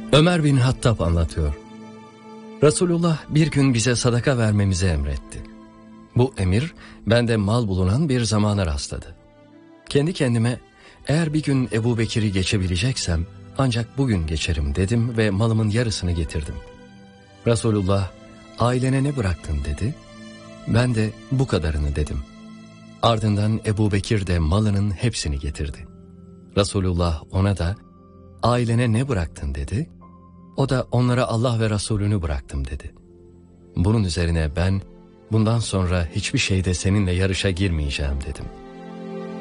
Ömer bin Hattab anlatıyor. Resulullah bir gün bize sadaka vermemizi emretti. Bu emir bende mal bulunan bir zamana rastladı. Kendi kendime eğer bir gün Ebu Bekir'i geçebileceksem ancak bugün geçerim dedim ve malımın yarısını getirdim. Resulullah ailene ne bıraktın dedi. Ben de bu kadarını dedim. Ardından Ebu Bekir de malının hepsini getirdi. Resulullah ona da ailene ne bıraktın dedi. O da onlara Allah ve Resulünü bıraktım dedi. Bunun üzerine ben bundan sonra hiçbir şeyde seninle yarışa girmeyeceğim dedim.